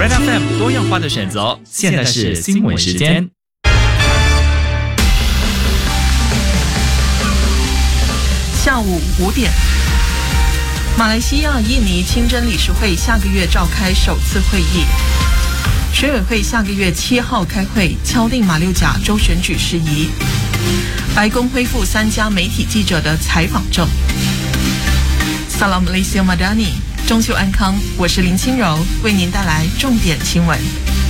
Red FM 多样化的选择，现在是新闻时间。 下午5点，马来西亚印尼清真理事会下个月召开首次会议，选委会下个月7号开会，敲定马六甲州选举事宜。白宫恢复3家媒体记者的采访证。Salam Malaysia Madani， 中秋安康，我是林清柔，为您带来重点新闻。